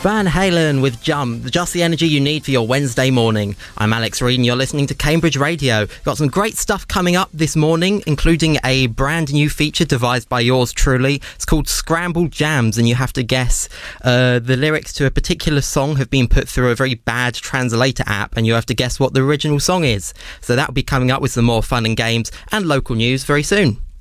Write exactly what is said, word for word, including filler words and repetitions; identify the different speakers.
Speaker 1: Van Halen with Jump, just the energy you need for your Wednesday morning. I'm Alex Reed and you're listening to Cambridge Radio. Got some great stuff coming up this morning, including a brand new feature devised by yours truly. It's called Scrambled Jams, and you have to guess uh, the lyrics to a particular song have been put through a very bad translator app, and you have to guess what the original song is. So that'll be coming up with some more fun and games and local news very soon.